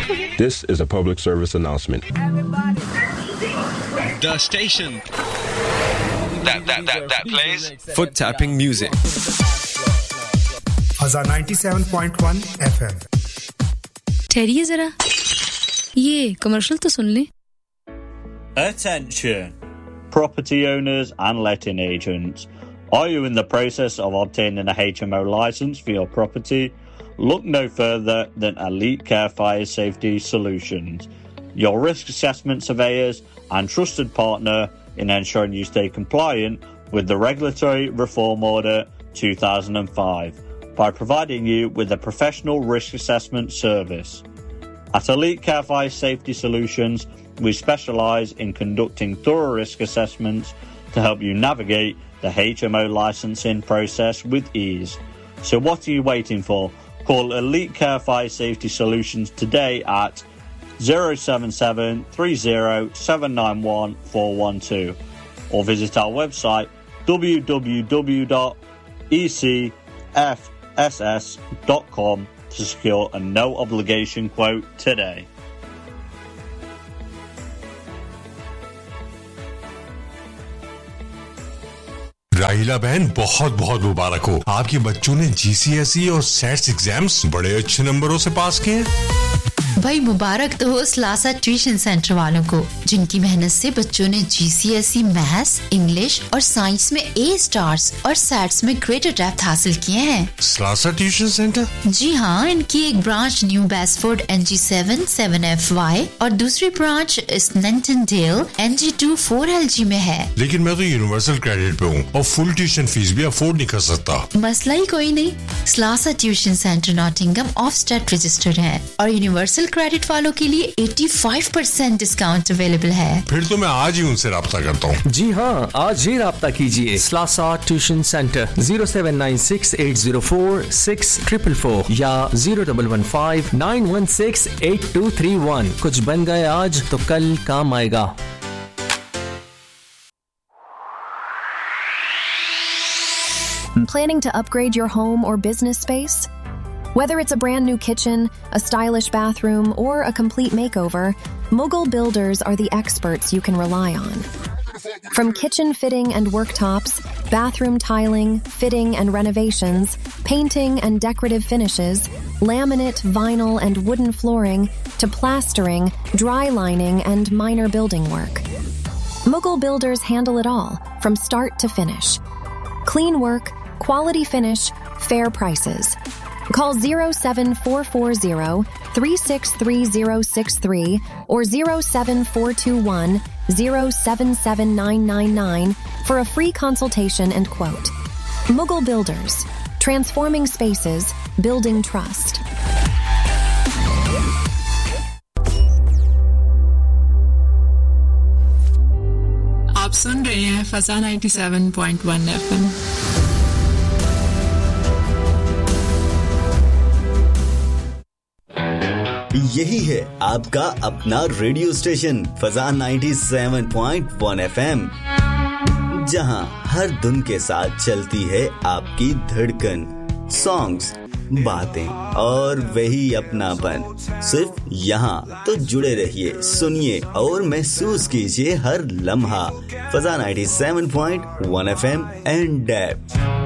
This is a public service announcement. The station that plays foot tapping music. Fazza 97.1 FM. ठहरिए जरा, ये commercial तो सुन ले. Attention, property owners and letting agents. Are you in the process of obtaining a HMO license for your property? Look no further than Elite Care Fire Safety Solutions, your risk assessment surveyors and trusted partner in ensuring you stay compliant with the Regulatory Reform Order 2005 by providing you with a professional risk assessment service. At Elite Care Fire Safety Solutions, we specialise in conducting thorough risk assessments to help you navigate the HMO licensing process with ease. So what are you waiting for? Call Elite Care Fire Safety Solutions today at 077 30 791 412 or visit our website www.ecfss.com to secure a no obligation quote today. राहिला बहन बहुत बहुत मुबारक हो आपके बच्चों ने जीसीएसई और sets exams बड़े अच्छे नंबरों से पास किए भाई मुबारक तो हो स्लासा ट्यूशन सेंटर वालों को जिनकी मेहनत से बच्चों ने जीसीएसई मैथ्स इंग्लिश और साइंस में ए स्टार्स और सैट्स में ग्रेटर डेप्थ हासिल किए हैं स्लासा ट्यूशन सेंटर जी हां इनकी एक ब्रांच न्यू बेसफोर्ड NG7 7FY और दूसरी ब्रांच स्नेंटनडेल NG2 4LG में है लेकिन मैं तो यूनिवर्सल क्रेडिट पे हूं और फुल ट्यूशन फीस भी अफोर्ड नहीं कर सकता मसला ही कोई नहीं स्लासा ट्यूशन सेंटर नॉटिंघम ऑफस्टेट रजिस्टर्ड है और यूनिवर्सल क्रेडिट वालों के लिए 85% डिस्काउंट अवेलेबल है फिर तो मैं आज ही उनसे राब्ता करता हूं जी हां आज ही राब्ता कीजिए स्लासा ट्यूशन सेंटर 07968046444 या 0115916823 कुछ बन गए आज तो कल काम आएगा Planning to upgrade your home or business space? Whether it's a brand new kitchen, a stylish bathroom, or a complete makeover, Mughal Builders are the experts you can rely on. From kitchen fitting and worktops, bathroom tiling, fitting and renovations, painting and decorative finishes, laminate, vinyl and wooden flooring, to plastering, dry lining and minor building work. Mughal Builders handle it all, from start to finish. Clean work, quality finish, fair prices. Call 07440 363063 or 07421 077999 for a free consultation and quote. Mughal Builders, transforming spaces, building trust. आप सुन रहे हैं फज़ा 97.1 FM यही है आपका अपना radio station फज़ा 97.1 FM जहां हर धुन के साथ चलती है आपकी धड़कन सॉन्ग्स बातें और वही अपनापन सिर्फ यहाँ तो जुड़े रहिए सुनिए और महसूस कीजिए हर लम्हा फज़ा 97.1 FM एंड